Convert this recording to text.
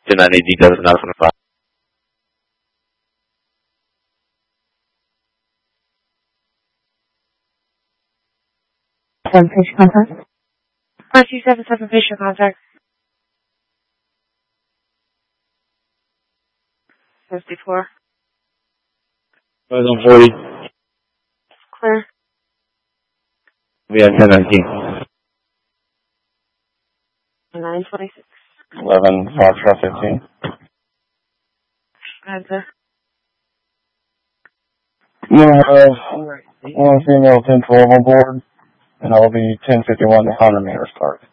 1090 details, not 25. Patient contact. 5277 patient contact. 54. 40. Clear. We have 1019. 926. 11, Foxtrot 15. Go ahead, sir. One female 1012 on board, and I'll be 1051 to Honda Manor Park.